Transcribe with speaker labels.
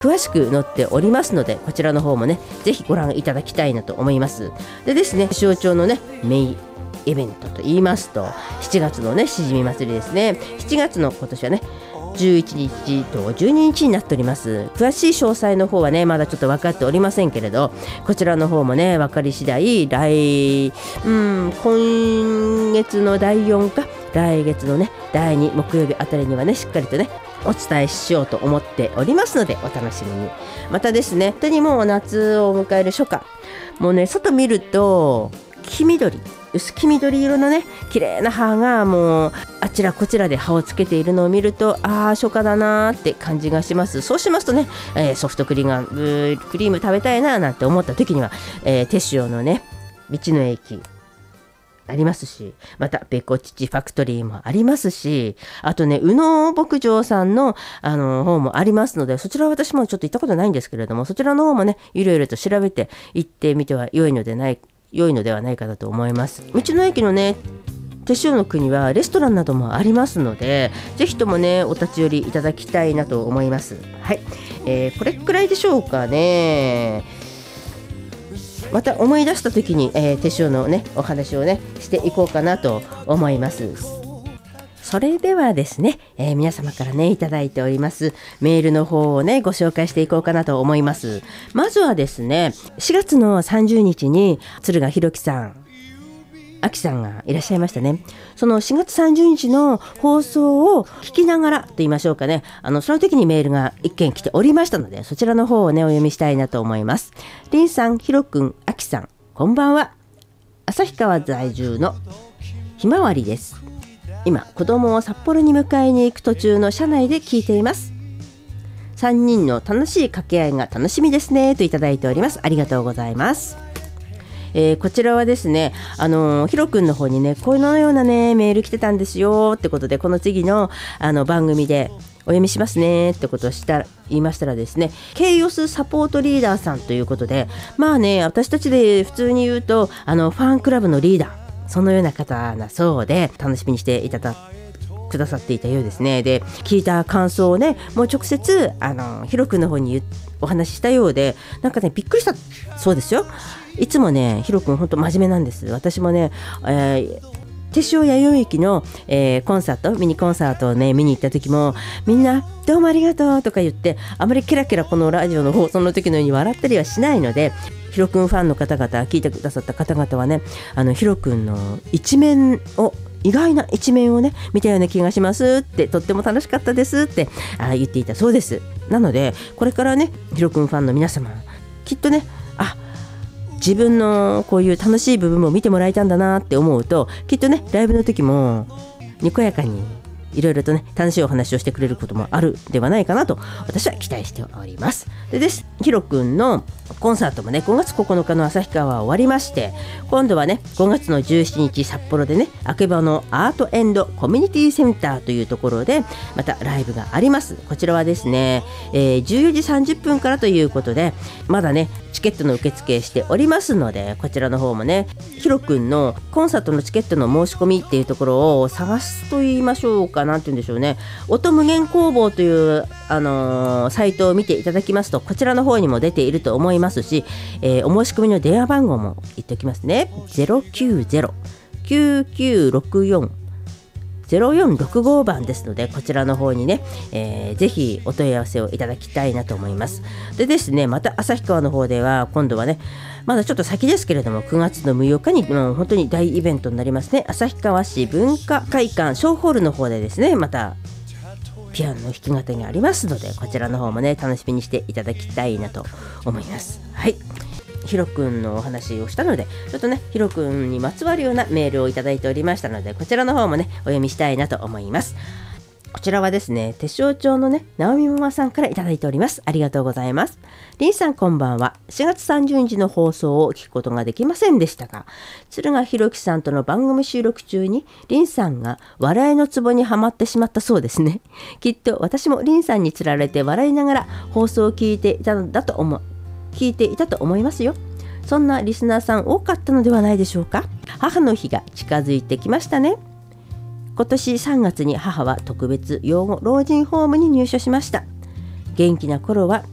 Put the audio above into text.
Speaker 1: 詳しく載っておりますので、こちらの方もねぜひご覧いただきたいなと思います。でですね、手塩町のねメインイベントと言いますと、7月のねしじみ祭りですね。7月の今年はね11日と12日になっております。詳しい詳細の方はねまだちょっと分かっておりませんけれど、こちらの方もね分かり次第今月の第4か来月のね第2木曜日あたりにはねしっかりとねお伝えしようと思っておりますので、お楽しみに。またですね、本当にもう夏を迎える初夏、もうね外見ると黄緑、薄黄緑色のね綺麗な葉がもうあちらこちらで葉をつけているのを見ると、初夏だなって感じがします。そうしますとね、ソフトクリーム食べたいななんて思った時には、手塩のね道の駅ありますし、またベコチチファクトリーもありますし、あとね宇野牧場さんの方もありますので、そちらは私もちょっと行ったことないんですけれども、そちらの方もねいろいろと調べて行ってみては良いのではないかなと思います。道の駅のね手塩の国はレストランなどもありますので、ぜひともねお立ち寄りいただきたいなと思います。はい、これくらいでしょうかね。また思い出した時に、手塩のねお話をねしていこうかなと思います。それではですね、皆様からねいただいておりますメールの方をねご紹介していこうかなと思います。まずはですね、4月の30日に敦賀弘樹さん、あきさんがいらっしゃいましたね。その4月30日の放送を聞きながらと言いましょうかね、その時にメールが1件来ておりましたので、そちらの方をねお読みしたいなと思います。りんさん、ひろくん、あきさん、こんばんは。旭川在住のひまわりです。今子供を札幌に迎えに行く途中の車内で聞いています。3人の楽しい掛け合いが楽しみですねといただいております。ありがとうございます。こちらはですね、ひろくんの方にねこのようなねメール来てたんですよってことで、この次の番組でお読みしますねってことを言いましたらですね、ケイオスサポートリーダーさんということで、まあね私たちで普通に言うとファンクラブのリーダー、そのような方なそうで、楽しみにしてくださっていたようですね。で聞いた感想をねもう直接ひろくんの方にお話ししたようで、なんかねびっくりしたそうですよ。いつもねひろくん本当真面目なんです。私もね、手塩弥生駅の、ミニコンサートをね見に行った時も、みんなどうもありがとうとか言って、あまりケラケラこのラジオの放送の時のように笑ったりはしないので、ひろくんファンの方々、聞いてくださった方々はねひろくんの意外な一面をね見たような気がしますって、とっても楽しかったですって言っていたそうです。なのでこれからねひろくんファンの皆様、きっとね自分のこういう楽しい部分も見てもらえたんだなって思うと、きっとねライブの時もにこやかにいろいろとね楽しいお話をしてくれることもあるではないかなと私は期待しております。でひろくんのコンサートもね5月9日の旭川は終わりまして、今度はね5月の17日札幌でねあけぼのアートエンドコミュニティセンターというところでまたライブがあります。こちらはですね、14時30分からということで、まだねチケットの受付しておりますので、こちらの方もねひろくんのコンサートのチケットの申し込みっていうところを探すと言いましょうか、なんて言うんでしょうね、音無限工房という、サイトを見ていただきますと、こちらの方にも出ていると思いますし、お申し込みの電話番号も言っておきますね。 090-9964-0465 番ですので、こちらの方にね、ぜひお問い合わせをいただきたいなと思います。でですね、また旭川の方では今度はね、まだちょっと先ですけれども、9月の6日にもう本当に大イベントになりますね。旭川市文化会館小ホールの方でですね、またピアノの弾き語りがありますので、こちらの方もね楽しみにしていただきたいなと思います。はい、ひろくんのお話をしたので、ちょっとねひろくんにまつわるようなメールをいただいておりましたので、こちらの方もねお読みしたいなと思います。こちらはですね、手塩町のね直美ママさんからいただいております。ありがとうございます。りんさんこんばんは。4月30日の放送を聞くことができませんでしたが、敦賀弘樹さんとの番組収録中にりんさんが笑いのツボにはまってしまったそうですね。きっと私もりんさんにつられて笑いながら放送を聞いていたと思いますよ。そんなリスナーさん多かったのではないでしょうか。母の日が近づいてきましたね。今年3月に母は特別養護老人ホームに入所しました。元気な頃は